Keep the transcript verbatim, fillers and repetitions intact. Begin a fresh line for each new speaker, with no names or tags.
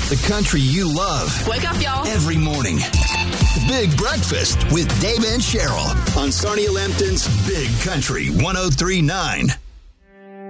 The country you love.
Wake up, y'all.
Every morning. Big Breakfast with Dave and Cheryl on Sarnia Lambton's Big Country one oh three point nine.